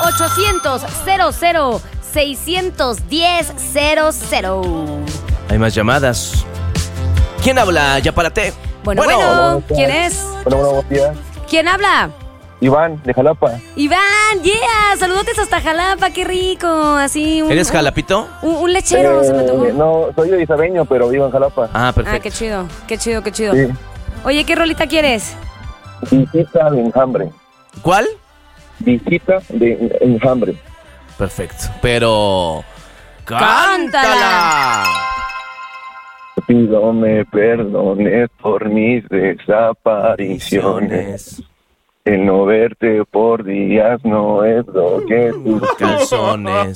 1-800-00-610-00. Hay más llamadas. ¿Quién habla? Ya párate. Bueno, ¿quién es? Buenos días. ¿Quién habla? Iván, de Jalapa. Iván, saludotes hasta Jalapa, qué rico, así ¿Eres jalapito? Un lechero, se me tocó. No, soy yo izabeño, pero vivo en Jalapa. Ah, perfecto. Ah, qué chido. Sí. Oye, ¿qué rolita quieres? Visita de enjambre. ¿Cuál? Visita de enjambre. Perfecto. Pero... ¡Cántala! Te pido me perdones por mis desapariciones. El no verte por días no es lo que tú calzones.